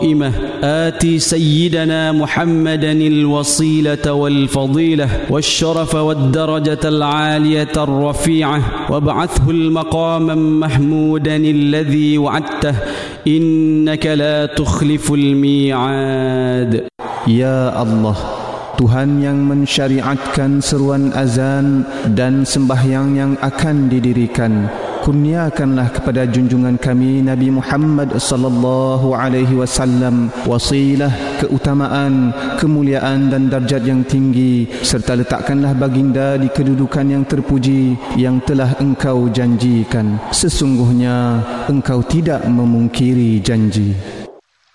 آتي سيدنا محمدا الوسيلة والفضيلة والشرف والدرجة العالية الرفيعة وابعثه المقام محمودا الذي وعدته إنك لا تخلف الميعاد. Ya Allah, Tuhan yang mensyariatkan seruan azan dan sembahyang yang akan didirikan, kurniakanlah kepada junjungan kami Nabi Muhammad sallallahu alaihi wasallam wasilah, keutamaan, kemuliaan dan darjat yang tinggi, serta letakkanlah baginda di kedudukan yang terpuji yang telah Engkau janjikan. Sesungguhnya Engkau tidak memungkiri janji.